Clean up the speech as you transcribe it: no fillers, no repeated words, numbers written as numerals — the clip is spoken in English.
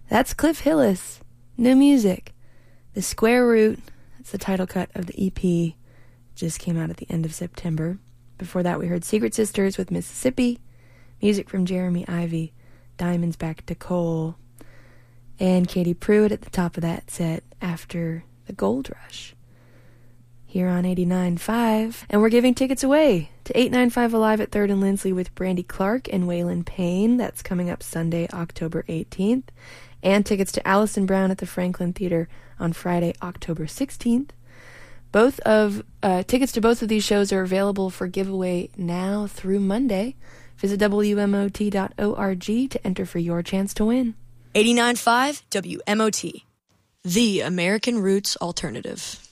That's Cliff Hillis. New music. The Square Root. That's the title cut of the EP. Just came out at the end of September. Before that, we heard Secret Sisters with Mississippi. Music from Jeremy Ivy. Diamonds Back to Coal. And Katie Pruitt at the top of that set after the Gold Rush. Here on 89.5. And we're giving tickets away to 895 Alive at 3rd and Lindsley with Brandy Clark and Waylon Payne. That's coming up Sunday, October 18th. And tickets to Alison Brown at the Franklin Theater on Friday, October 16th. Tickets to both of these shows are available for giveaway now through Monday. Visit WMOT.org to enter for your chance to win. 89.5 WMOT, the American Roots Alternative.